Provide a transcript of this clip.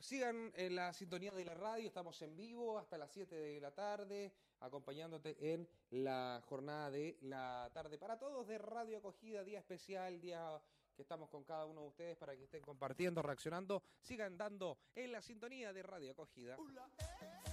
Sigan en la sintonía de la radio, estamos en vivo hasta las 7 de la tarde, acompañándote en la jornada de la tarde para todos de Radio Acogida, día especial, día que estamos con cada uno de ustedes para que estén compartiendo, reaccionando, sigan dando en la sintonía de Radio Acogida.